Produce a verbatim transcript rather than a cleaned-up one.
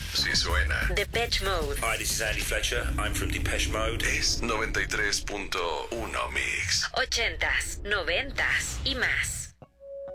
Sí suena. Depeche Mode. Hi, this is Andy Fletcher. I'm from Depeche Mode. Es noventa y tres punto uno Mix. Ochentas, noventas y más.